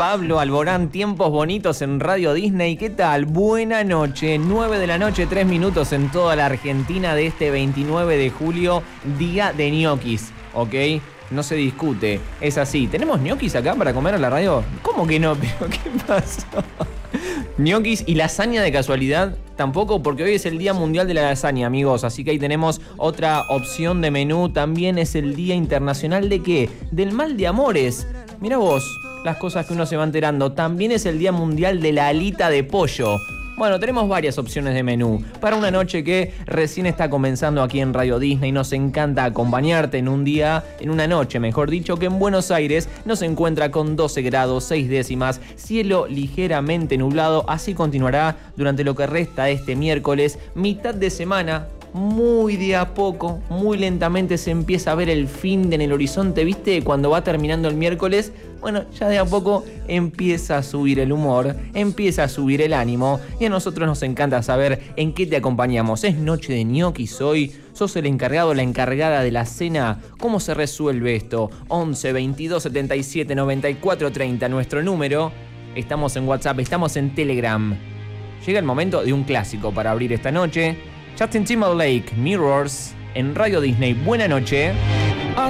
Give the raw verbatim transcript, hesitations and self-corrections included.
Pablo Alborán, tiempos bonitos en Radio Disney. ¿Qué tal? Buena noche, nueve de la noche, tres minutos en toda la Argentina de este veintinueve de julio, día de ñoquis, ¿ok? No se discute, es así. ¿Tenemos ñoquis acá para comer en la radio? ¿Cómo que no? ¿Pero qué pasó? ¿Ñoquis y lasaña de casualidad? Tampoco, porque hoy es el Día Mundial de la Lasaña, amigos. Así que ahí tenemos otra opción de menú. También es el Día Internacional de ¿qué? Del mal de amores. Mira vos, las cosas que uno se va enterando. También es el Día Mundial de la alita de pollo. Bueno, tenemos varias opciones de menú para una noche que recién está comenzando aquí en Radio Disney. Nos encanta acompañarte en un día, en una noche, mejor dicho, que en Buenos Aires nos encuentra con doce grados, seis décimas, cielo ligeramente nublado. Así continuará durante lo que resta de este miércoles, mitad de semana. Muy de a poco, muy lentamente se empieza a ver el fin de en el horizonte, ¿viste? Cuando va terminando el miércoles, bueno, ya de a poco empieza a subir el humor, empieza a subir el ánimo y a nosotros nos encanta saber en qué te acompañamos. Es noche de ñoquis hoy, sos el encargado, la encargada de la cena. ¿Cómo se resuelve esto? once, veintidós, setenta y siete, noventa y cuatro, treinta, nuestro número. Estamos en WhatsApp, estamos en Telegram. Llega el momento de un clásico para abrir esta noche. Justin Timberlake, Mirrors, en Radio Disney. Buena noche.